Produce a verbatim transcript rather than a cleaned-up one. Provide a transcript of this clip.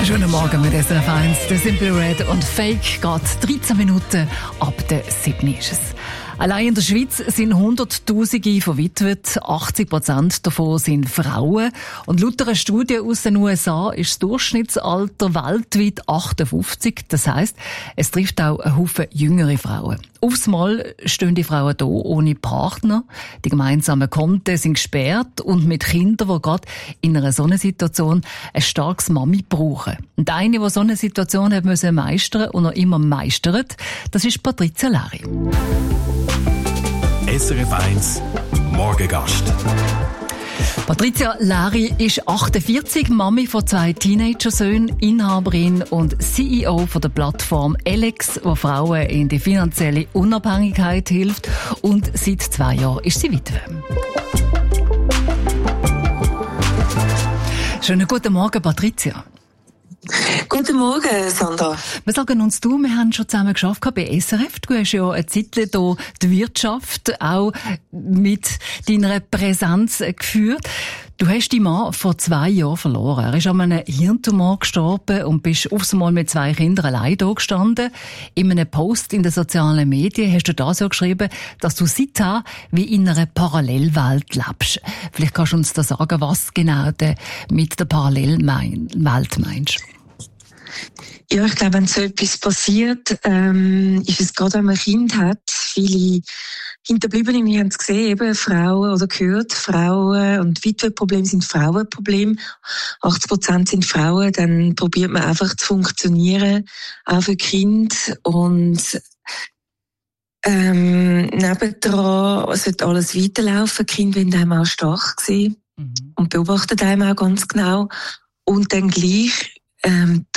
Schönen Morgen mit S R F eins, der Simple Red und Fake geht dreizehn Minuten ab der sieben ist es. Allein in der Schweiz sind Hunderttausende verwitwet, achtzig Prozent davon sind Frauen. Und laut einer Studie aus den U S A ist das Durchschnittsalter weltweit achtundfünfzig. Das heisst, es trifft auch einen Haufen jüngere Frauen. Aufs Mal stehen die Frauen hier ohne Partner. Die gemeinsamen Konten sind gesperrt und mit Kindern, die gerade in einer solchen Situation ein starkes Mami brauchen. Und eine, die so eine Situation hat müssen meistern und noch immer meistert, das ist Patricia Leri. S R F eins Morgengast. Patricia Leri ist achtundvierzig, Mami von zwei Teenagersöhnen, Inhaberin und C E O von der Plattform Alex, die Frauen in die finanzielle Unabhängigkeit hilft. Und seit zwei Jahren ist sie Witwe. Schönen guten Morgen, Patricia. Guten Morgen, Sandra. Wir sagen uns du, wir haben schon zusammen geschafft bei S R F. Du hast ja eine Zeit hier die Wirtschaft auch mit deiner Präsenz geführt. Du hast deinen Mann vor zwei Jahren verloren. Er ist an einem Hirntumor gestorben und bist aufs Mal mit zwei Kindern allein da gestanden. In einem Post in den sozialen Medien hast du da so geschrieben, dass du seither wie in einer Parallelwelt lebst. Vielleicht kannst du uns da sagen, was genau du mit der Parallelwelt meinst. Ja, ich glaube, wenn so etwas passiert, ähm, ist es gerade, wenn man ein Kind hat, viele Hinterbliebene, wir haben es gesehen, eben Frauen oder gehört, Frauen und Witwenprobleme sind Frauenprobleme. achtzig Prozent sind Frauen, dann probiert man einfach zu funktionieren, auch für Kind und ähm, nebendran sollte alles weiterlaufen. Die Kinder werden einem auch stark sehen mhm. und beobachten einem auch ganz genau. Und dann gleich Ähm,